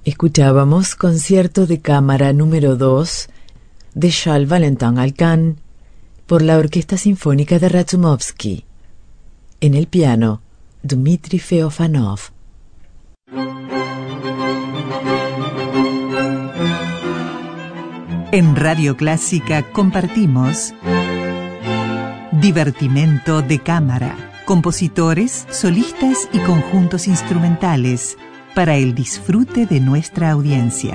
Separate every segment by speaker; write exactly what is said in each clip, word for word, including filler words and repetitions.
Speaker 1: Escuchábamos Concierto de Cámara número dos de Charles Valentin Alcan por la Orquesta Sinfónica de Razumovsky. En el piano, Dmitri Feofanov.
Speaker 2: En Radio Clásica compartimos Divertimento de Cámara, compositores, solistas y conjuntos instrumentales para el disfrute de nuestra audiencia.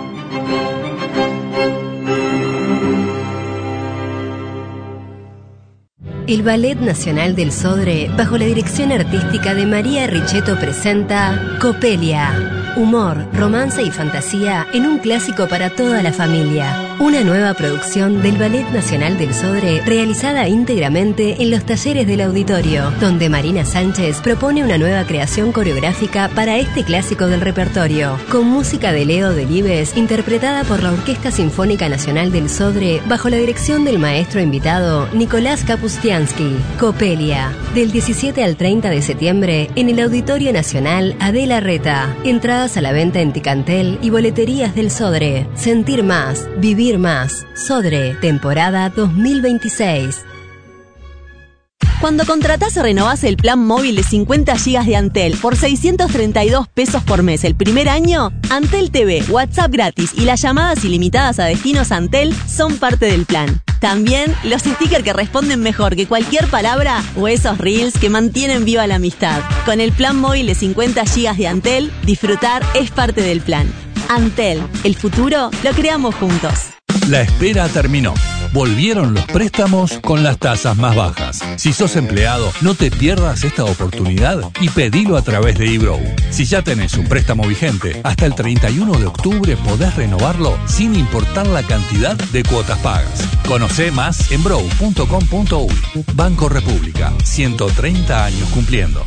Speaker 3: El Ballet Nacional del Sodre, bajo la dirección artística de María Richetto, presenta Coppelia. Humor, romance y fantasía en un clásico para toda la familia. Una nueva producción del Ballet Nacional del Sodre realizada íntegramente en los talleres del auditorio, donde Marina Sánchez propone una nueva creación coreográfica para este clásico del repertorio, con música de Leo Delibes interpretada por la Orquesta Sinfónica Nacional del Sodre bajo la dirección del maestro invitado Nicolás Kapustiansky. Coppelia, del diecisiete al treinta de septiembre en el Auditorio Nacional Adela Reta. Entradas a la venta en Ticantel y boleterías del Sodre. Sentir más, vivir más. Sodre, temporada dos mil veintiséis.
Speaker 4: Cuando contratás o renovás el plan móvil de cincuenta gigas de Antel por seiscientos treinta y dos pesos por mes el primer año, Antel T V, WhatsApp gratis y las llamadas ilimitadas a destinos Antel son parte del plan. También los stickers que responden mejor que cualquier palabra o esos reels que mantienen viva la amistad. Con el plan móvil de cincuenta gigas de Antel, disfrutar es parte del plan. Antel, el futuro lo creamos juntos.
Speaker 5: La espera terminó. Volvieron los préstamos con las tasas más bajas. Si sos empleado, no te pierdas esta oportunidad y pedilo a través de eBrow. Si ya tenés un préstamo vigente, hasta el treinta y uno de octubre podés renovarlo sin importar la cantidad de cuotas pagas. Conocé más en brow punto com punto uy. Banco República, ciento treinta años cumpliendo.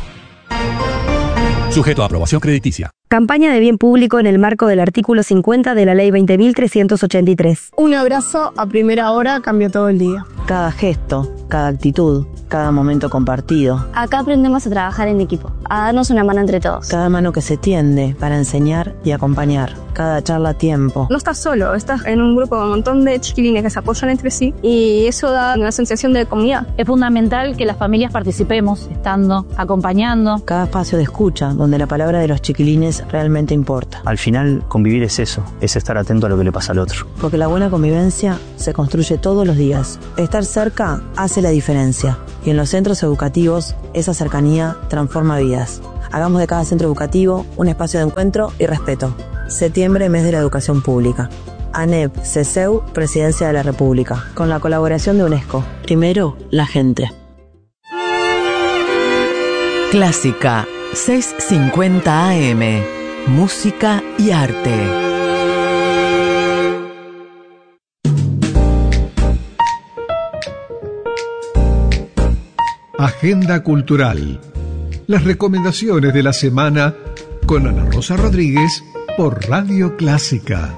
Speaker 5: Sujeto a aprobación crediticia.
Speaker 6: Campaña de bien público en el marco del artículo cincuenta de la Ley veinte mil trescientos ochenta y tres.
Speaker 7: Un abrazo a primera hora cambió todo el día.
Speaker 8: Cada gesto, cada actitud, cada momento compartido.
Speaker 9: Acá aprendemos a trabajar en equipo, a darnos una mano entre todos.
Speaker 8: Cada mano que se tiende para enseñar y acompañar. Cada charla a tiempo.
Speaker 7: No estás solo, estás en un grupo con un montón de chiquilines que se apoyan entre sí y eso da una sensación de comunidad.
Speaker 10: Es fundamental que las familias participemos, estando, acompañando.
Speaker 8: Cada espacio de escucha, donde la palabra de los chiquilines realmente importa.
Speaker 11: Al final, convivir es eso, es estar atento a lo que le pasa al otro.
Speaker 8: Porque la buena convivencia se construye todos los días. Estar cerca hace la diferencia. Y en los centros educativos, esa cercanía transforma vidas. Hagamos de cada centro educativo un espacio de encuentro y respeto. Septiembre, mes de la educación pública. ANEP, CESEU, Presidencia de la República. Con la colaboración de UNESCO. Primero, la gente.
Speaker 1: Clásica, seiscientos cincuenta A M. Música y arte.
Speaker 12: Agenda cultural. Las recomendaciones de la semana con Ana Rosa Rodríguez por Radio Clásica.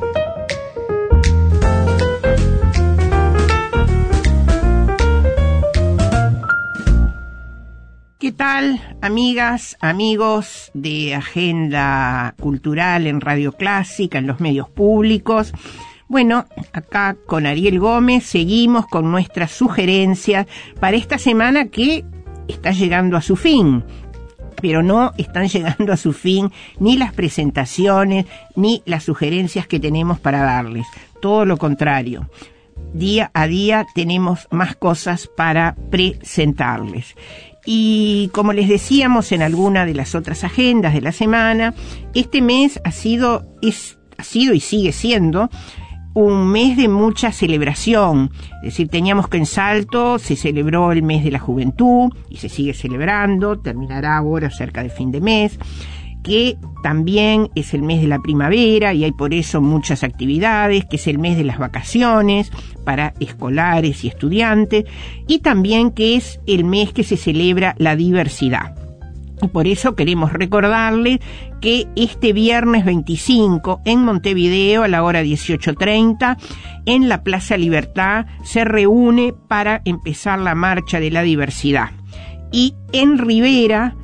Speaker 13: ¿Qué tal, amigas, amigos de Agenda Cultural en Radio Clásica, en los medios públicos? Bueno, acá con Ariel Gómez seguimos con nuestras sugerencias para esta semana que está llegando a su fin. Pero no están llegando a su fin ni las presentaciones ni las sugerencias que tenemos para darles. Todo lo contrario. Día a día tenemos más cosas para presentarles. Y como les decíamos en alguna de las otras agendas de la semana, este mes ha sido, es, ha sido y sigue siendo un mes de mucha celebración. Es decir, teníamos que en Salto se celebró el mes de la juventud y se sigue celebrando, terminará ahora cerca de fin de mes, que también es el mes de la primavera y hay por eso muchas actividades, que es el mes de las vacaciones para escolares y estudiantes, y también que es el mes que se celebra la diversidad. Y por eso queremos recordarles que este viernes veinticinco en Montevideo a la hora dieciocho treinta en la Plaza Libertad se reúne para empezar la marcha de la diversidad. Y en Rivera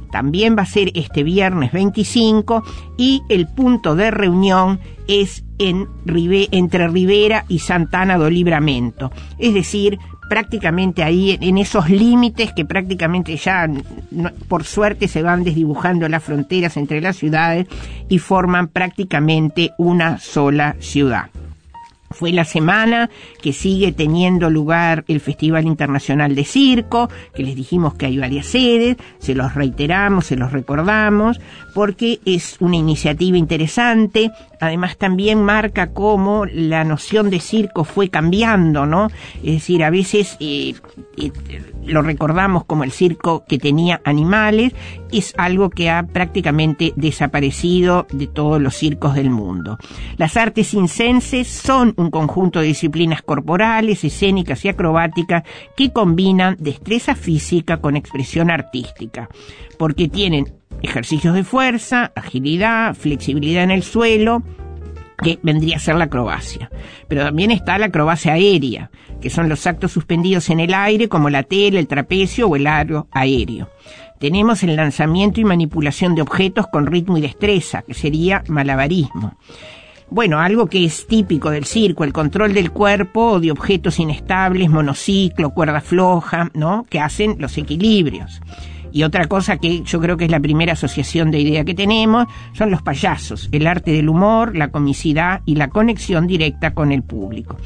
Speaker 13: también va a ser este viernes veinticinco y el punto de reunión es en Ribe, entre Rivera y Santana do Livramento, es decir, prácticamente ahí en esos límites que prácticamente ya no, por suerte se van desdibujando las fronteras entre las ciudades y forman prácticamente una sola ciudad. Fue la semana que sigue teniendo lugar el Festival Internacional de Circo, que les dijimos que hay varias sedes, se los reiteramos, se los recordamos, porque es una iniciativa interesante. Además también marca cómo la noción de circo fue cambiando, ¿no? Es decir, a veces eh, eh, lo recordamos como el circo que tenía animales, es algo que ha prácticamente desaparecido de todos los circos del mundo. Las artes circenses son un conjunto de disciplinas corporales, escénicas y acrobáticas que combinan destreza física con expresión artística, porque tienen ejercicios de fuerza, agilidad, flexibilidad en el suelo, que vendría a ser la acrobacia. Pero también está la acrobacia aérea, que son los actos suspendidos en el aire, como la tela, el trapecio o el aro aéreo. Tenemos el lanzamiento y manipulación de objetos con ritmo y destreza, que sería malabarismo. Bueno, algo que es típico del circo, el control del cuerpo o de objetos inestables, monociclo, cuerda floja, ¿no? Que hacen los equilibrios. Y otra cosa que yo creo que es la primera asociación de idea que tenemos son los payasos, el arte del humor, la comicidad y la conexión directa con el público.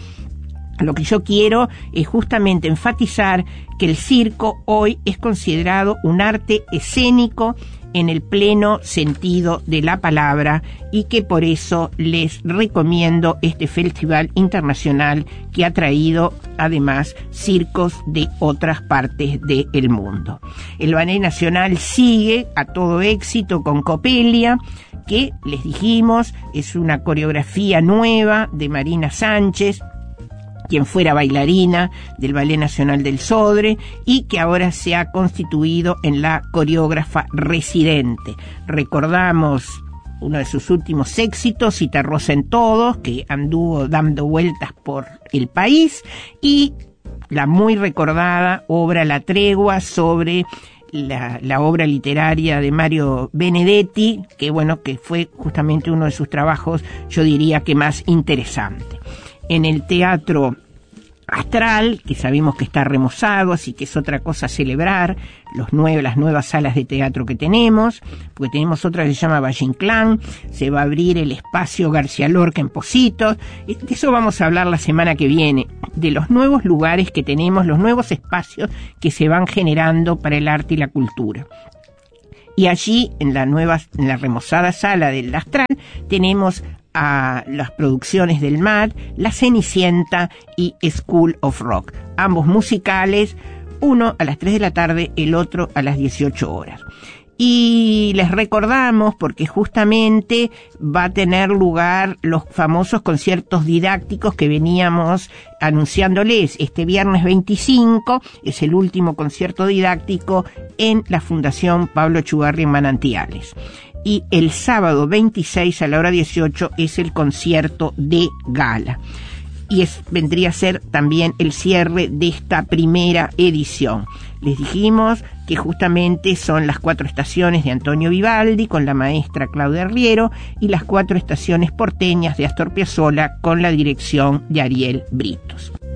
Speaker 13: Lo que yo quiero es justamente enfatizar que el circo hoy es considerado un arte escénico en el pleno sentido de la palabra y que por eso les recomiendo este festival internacional que ha traído además circos de otras partes del mundo. El Ballet Nacional sigue a todo éxito con Copelia, que les dijimos es una coreografía nueva de Marina Sánchez, quien fuera bailarina del Ballet Nacional del Sodre y que ahora se ha constituido en la coreógrafa residente. Recordamos uno de sus últimos éxitos, Citarrosa en Todos, que anduvo dando vueltas por el país, y la muy recordada obra La Tregua sobre La, la obra literaria de Mario Benedetti, que bueno, que fue justamente uno de sus trabajos, yo diría que más interesante. En el Teatro Astral, que sabemos que está remozado, así que es otra cosa a celebrar, los nueve, las nuevas salas de teatro que tenemos, porque tenemos otra que se llama Valle Inclán, se va a abrir el espacio García Lorca en Positos, de eso vamos a hablar la semana que viene, de los nuevos lugares que tenemos, los nuevos espacios que se van generando para el arte y la cultura. Y allí, en la nueva, en la remozada sala del Astral, tenemos a las producciones del M A D, La Cenicienta y School of Rock, ambos musicales, uno a las tres de la tarde, el otro a las dieciocho horas. Y les recordamos, porque justamente va a tener lugar los famosos conciertos didácticos que veníamos anunciándoles. Este viernes veinticinco es el último concierto didáctico en la Fundación Pablo Echugarri en Manantiales. Y el sábado veintiséis a la hora dieciocho es el concierto de gala. Y es, vendría a ser también el cierre de esta primera edición. Les dijimos que justamente son las cuatro estaciones de Antonio Vivaldi con la maestra Claudia Riero y las cuatro estaciones porteñas de Astor Piazzolla con la dirección de Ariel Britos.